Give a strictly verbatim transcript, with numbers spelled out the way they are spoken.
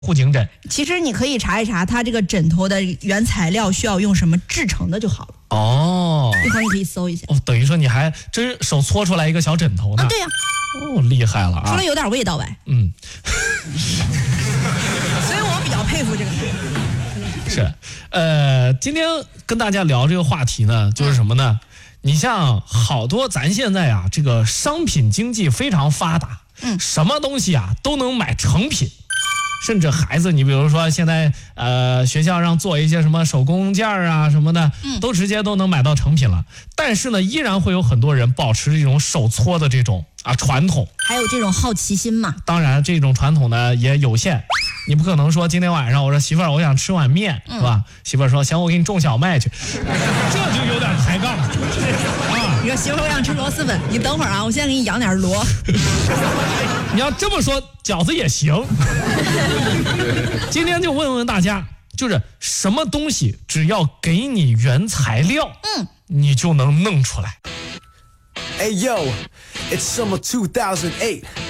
护颈枕。 其实你可以查一查它这个枕头的原材料需要用什么制成的就好了。 哦， 一会儿你可以搜一下。 哦，等于说你还真手搓出来一个小枕头呢？ 啊，对呀、 啊。哦，厉害了啊！ 除了有点味道呗。 嗯。 所以我比较佩服这个。 是，呃，今天跟大家聊这个话题呢，就是什么呢？嗯、你像好多咱现在啊，这个商品经济非常发达，嗯，什么东西啊都能买成品。甚至孩子，你比如说现在呃学校让做一些什么手工件啊什么的，嗯，都直接都能买到成品了。但是呢，依然会有很多人保持这种手搓的这种啊传统， 还有这种好奇心嘛。 当然，这种传统呢也有限，你不可能说今天晚上我说媳妇儿我想吃碗面，嗯、是吧？媳妇儿说行，我给你种小麦去，这就有点抬杠啊。 你说媳妇儿我想吃螺蛳粉，你等会儿啊，我先给你养点螺。 你要这么说，饺子也行。今天就问问大家，就是什么东西只要给你原材料，嗯，你就能弄出来。 Hey yo, it's summer two thousand eight.